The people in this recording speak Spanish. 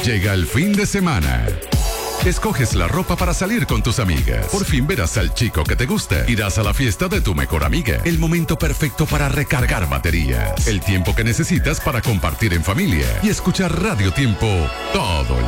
Llega el fin de semana. Escoges la ropa para salir con tus amigas. Por fin verás al chico que te gusta. Irás a la fiesta de tu mejor amiga. El momento perfecto para recargar baterías. El tiempo que necesitas para compartir en familia y escuchar Radio Tiempo todo el